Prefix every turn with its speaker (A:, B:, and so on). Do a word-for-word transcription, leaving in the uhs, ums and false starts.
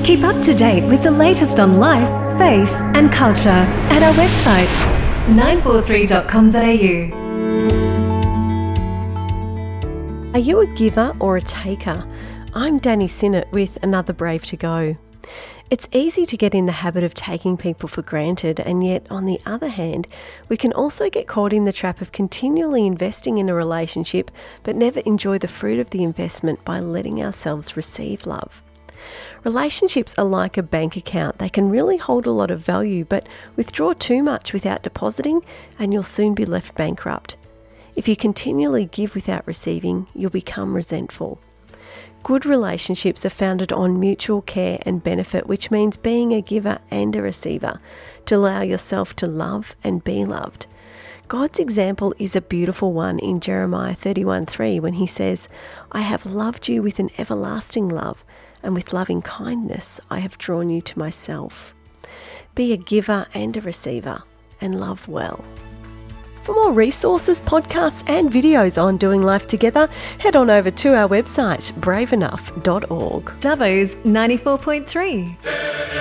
A: Keep up to date with the latest on life, faith and culture at our website nine four three dot com dot a u.
B: Are you a giver or a taker? I'm Danny Sinnott with another Brave to Go. It's easy to get in the habit of taking people for granted, and yet, on the other hand, we can also get caught in the trap of continually investing in a relationship but never enjoy the fruit of the investment by letting ourselves receive love. Relationships are like a bank account. They can really hold a lot of value, but withdraw too much without depositing and you'll soon be left bankrupt. If you continually give without receiving, you'll become resentful. Good relationships are founded on mutual care and benefit, which means being a giver and a receiver, to allow yourself to love and be loved. God's example is a beautiful one in Jeremiah thirty-one three when he says, "I have loved you with an everlasting love, and with loving kindness I have drawn you to myself." Be a giver and a receiver, and love well. For more resources, podcasts and videos on doing life together, head on over to our website brave enough dot org.
A: Dubbo's ninety-four point three.